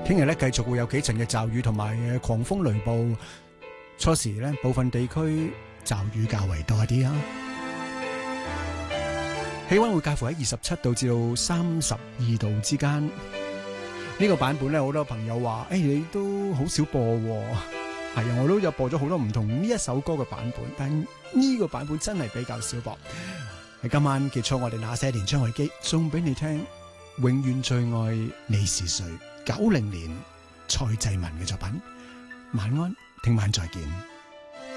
聽日咧繼續會有幾陣嘅驟雨同埋狂風雷暴，初時咧部分地區驟雨較為多啲啊。氣溫會介乎喺27度至到32度之間。呢個版本咧，好多朋友話：你都好少播喎。係啊，我都有播咗好多唔同呢一首歌嘅版本，但呢個版本真係比較少播。喺今晚結束我哋那些年，張偉基送俾你聽《永遠最愛你是誰》，90年蔡濟文嘅作品。晚安，聽晚再見。